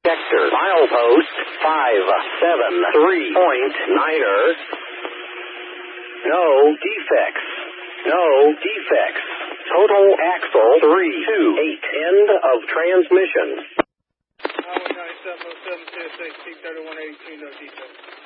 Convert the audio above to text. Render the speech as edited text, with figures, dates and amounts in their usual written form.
Sector, milepost 573.9er. No defects. No defects. Total axle 328. End of transmission. I-19707 CSH T3182, no defects.